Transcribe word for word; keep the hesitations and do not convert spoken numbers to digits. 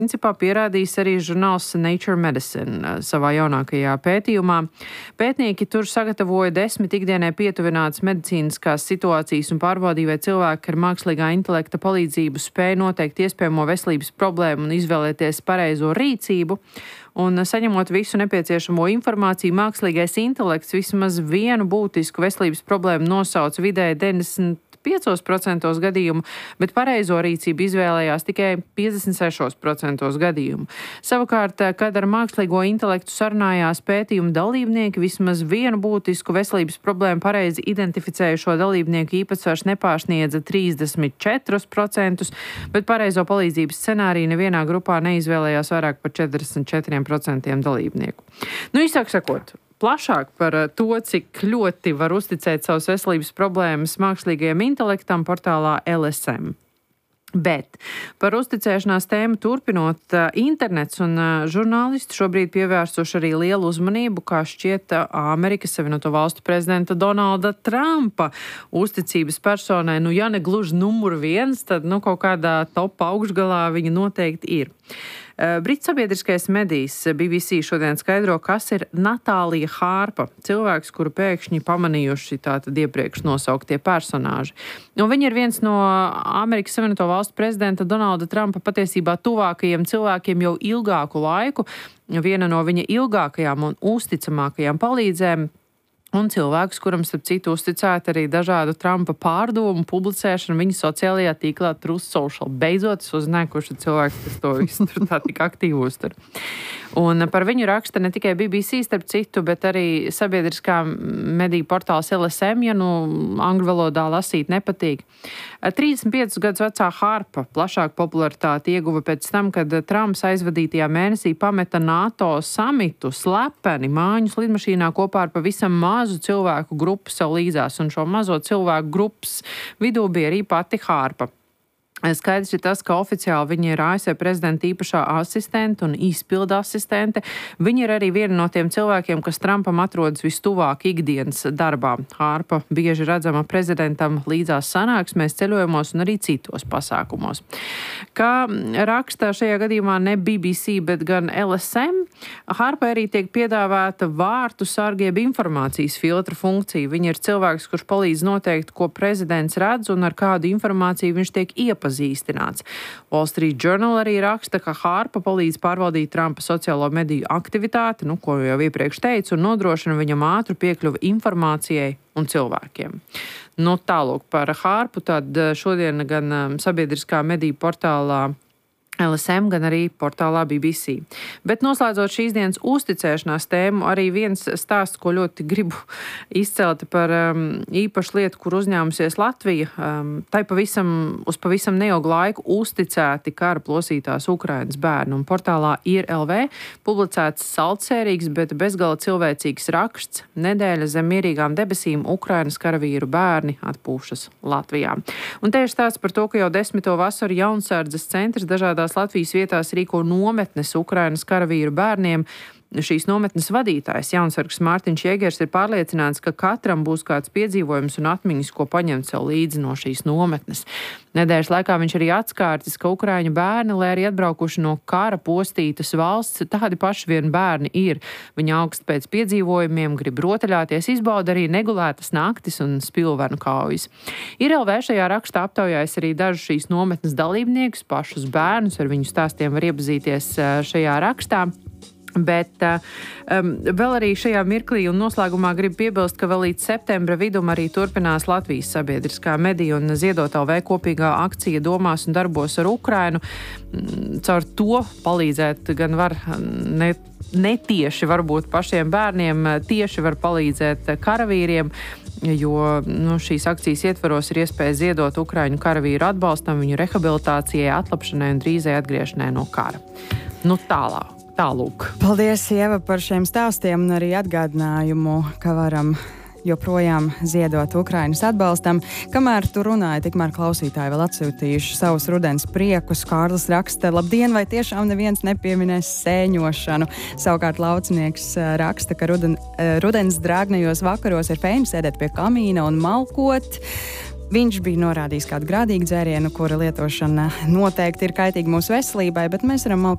principā pierādījis arī žurnāls Nature Medicine savā jaunākajā pētījumā. Pētnieki tur sagatavoja desmit ikdienai pietuvinātas medicīniskās situācijas un pārbaudīja, vai cilvēki ar mākslīgā intelekta palīdzību spēja noteikt iespējamo veselības problēmu un izvēlēties pareizo rīcību. Un saņemot visu nepieciešamo informāciju, mākslīgais intelekts vismaz vienu būtisku veselības problēmu nosauca vidēji deviņdesmit piecos procentos gadījumu, bet pareizo rīcību izvēlējās tikai piecdesmit sešos procentos gadījumu. Savukārt, kad ar mākslīgo intelektu sarunājās pētījumu dalībnieki, vismaz vienu būtisku veselības problēmu pareizi identificējušo dalībnieku īpatsvars nepārsniedza trīsdesmit četrus procentus, bet pareizo palīdzības scenāriju nevienā grupā neizvēlējās vairāk par četrdesmit četriem procentiem dalībnieku. Nu, īsāk sakot, plašāk par to, cik ļoti var uzticēt savas veselības problēmas mākslīgajam intelektam portālā L S M. Bet par uzticēšanās tēmu turpinot, internets un žurnālisti šobrīd pievērsuši arī lielu uzmanību, kā šķiet Amerikas Savienoto Valstu prezidenta Donalda Trumpa uzticības personai. Nu, ja ne gluži numur viens, tad nu, kaut kādā top augšgalā viņa noteikti ir. Britu sabiedriskais medijs B B C šodien skaidro, kas ir Natālija Hārpa, cilvēks, kuru pēkšņi pamanījuši tātad iepriekš nosauktie personāži. Un viņa ir viens no Amerikas Savienoto Valstu prezidenta Donalda Trumpa patiesībā tuvākajiem cilvēkiem jau ilgāku laiku, viena no viņa ilgākajām un uzticamākajām palīdzēm. Un cilvēks, kuram starp citu uzticēta arī dažādu Trumpa pārdomu publicēšanu viņa sociālajā tīklā Truth Social. Beidzot, es uzzināju, kurš ir cilvēks, kas to visu tur tā tik aktīvi uztur. Un par viņu raksta ne tikai B B C, starp citu, bet arī sabiedriskā mediju portāls L S M, ja nu angļu valodā lasīt nepatīk. trīsdesmit piecus gadus vecā Hārpa plašāk popularitāti ieguva pēc tam, kad Trumps aizvadītajā mēnesī pameta NATO samitu slepeni māņus lidmašīnā kopā ar pavisam mazu cilvēku grupu sev līdzās, un šo mazo cilvēku grupas vidū bija arī pati Hārpa. Skaidrs ir tas, ka oficiāli viņa ir A S V prezidenta īpašā asistente un izpildu asistente. Viņa ir arī viena no tiem cilvēkiem, kas Trumpam atrodas vistuvāk ikdienas darbā. Hārpa bieži redzama prezidentam līdzās sanāksmēs, ceļojumos un arī citos pasākumos. Kā rakstā šajā gadījumā ne B B C, bet gan L S M, Hārpa arī tiek piedāvāta vārtu sargi jeb informācijas filtra funkcija. Viņa ir cilvēks, kurš palīdz noteikt, ko prezidents redz un ar kādu informāciju viņš tiek iepazīstināts. Wall Street Journal arī raksta, ka Hārpa palīdz pārvaldīt Trumpa sociālo mediju aktivitāti, nu, ko jau iepriekš teicu, un nodrošina viņam ātru piekļuvi informācijai un cilvēkiem. Nu, tālūk par Hārpu, tad šodien gan um, sabiedriskā mediju portālā L S M, gan arī portālā B B C. Bet noslēdzot šīs dienas uzticēšanās tēmu, arī viens stāsts, ko ļoti gribu izcelt par um, īpašu lietu, kur uzņēmusies Latvija. Um, tai pavisam, uz pavisam neilgu laiku uzticēti kara plosītās Ukrainas bērni. Un portālā I R L V publicēts saldsērīgs, bet bezgala cilvēcīgs raksts Nedēļa zem mierīgām debesīm Ukrainas karavīru bērni atpūšas Latvijā. Un te ir stāsts par to, ka jau desmito vasaru Jaunsardzes centrs dažādās Latvijas vietās rīko nometnes Ukrainas karavīru bērniem. Šīs nometnes vadītājs Jaunsargs Mārtiņš Jēgers ir pārliecināts, ka katram būs kāds piedzīvojums un atmiņas, ko paņemt sev līdzi no šīs nometnes. Nedēļas laikā viņš arī atskārtis, ka ukraiņu bērni, lai arī atbraukuši no kara postītas valsts, tādi paši vien bērni ir. Viņi augst pēc piedzīvojumiem, grib rotaļāties, izbauda arī negulētas naktis un spilvenu kaujas. I R L V šajā rakstā aptaujājas arī dažus šīs nometnes dalībniekus, pašus bērnus, ar viņu stāstiem var iepazīties šajā rakstā. Bet um, vēl arī šajā mirklī un noslēgumā gribu piebilst, ka vēl līdz septembra vidum arī turpinās Latvijas sabiedriskā medija un Ziedot L V kopīgā akcija Domās un darbos ar Ukrainu. Caur to palīdzēt gan var ne, netieši varbūt pašiem bērniem, tieši var palīdzēt karavīriem, jo nu, šīs akcijas ietvaros ir iespēja ziedot Ukraiņu karavīru atbalstam, viņu rehabilitācijai, atlapšanai un drīzai atgriešanai no kara. Nu tālāk. Tālūk. Paldies, Ieva, par šiem stāstiem un arī atgādinājumu, ka varam joprojām ziedot Ukrainas atbalstam. Kamēr tu runāji, tikmēr klausītāji vēl atsūtījuši savus rudens priekus. Kārlis raksta, labdien, vai tiešām neviens nepieminēs sēņošanu? Savukārt laucinieks raksta, ka ruden, rudens drāgnajos vakaros ir fēni sēdēt pie kamīna un malkot. Viņš bija norādījis kādu grādīgu dzērienu, kura lietošana noteikti ir kaitīga mūsu veselībai, bet mēs varam